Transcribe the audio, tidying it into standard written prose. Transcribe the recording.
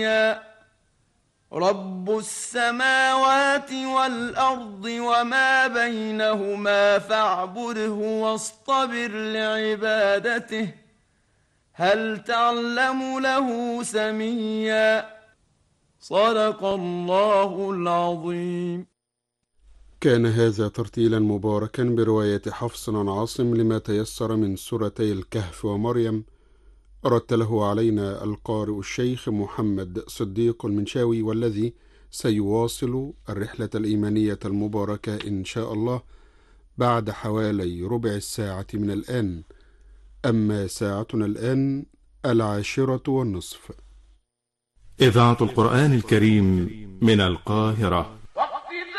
رب السماوات والأرض وما بينهما فاعبده واصطبر لعبادته هل تعلم له سميا صدق الله العظيم. كان هذا ترتيلا مباركا برواية حفص عن عاصم لما تيسر من سورتي الكهف ومريم، رتله علينا القارئ الشيخ محمد صديق المنشاوي، والذي سيواصل الرحلة الإيمانية المباركة إن شاء الله بعد حوالي ربع الساعة من الآن. أما ساعتنا الآن 10:30. إذاعة القرآن الكريم من القاهرة.